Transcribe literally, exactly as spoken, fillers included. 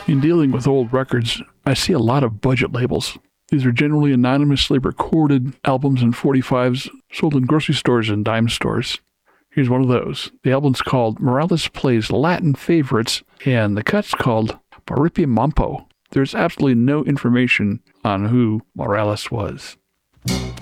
In dealing with old records, I see a lot of budget labels. These are generally anonymously recorded albums and forty-fives sold in grocery stores and dime stores. Here's one of those. The album's called Morales Plays Latin Favorites, and the cut's called Paripia Mampo. There's absolutely no information on who Morales was.